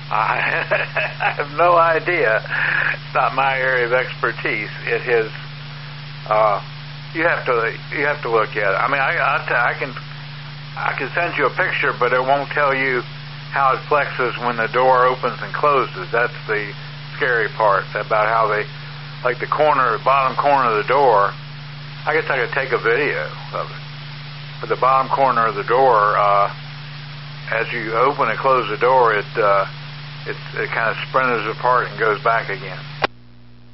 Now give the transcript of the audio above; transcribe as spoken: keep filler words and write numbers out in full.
I, I have no idea. It's not my area of expertise. It is. Uh, you have to you have to look at it. I mean, I I, t- I can I can send you a picture, but it won't tell you how it flexes when the door opens and closes. That's the scary part about how they, like the corner, the bottom corner of the door. I guess I could take a video of it. But the bottom corner of the door, uh, as you open and close the door, it uh, it, it kind of sprinters apart and goes back again.